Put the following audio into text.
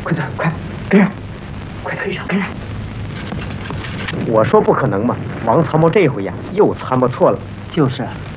快走，快跟上，快退上，跟上。我说不可能嘛，王参谋这回呀又参谋错了。 就是。